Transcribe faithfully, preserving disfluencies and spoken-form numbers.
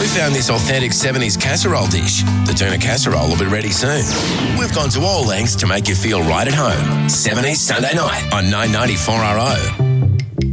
found this authentic seventies casserole dish. The tuna casserole will be ready soon. We've gone to all lengths to make you feel right at home. seventies Sunday night on nine ninety-four R O.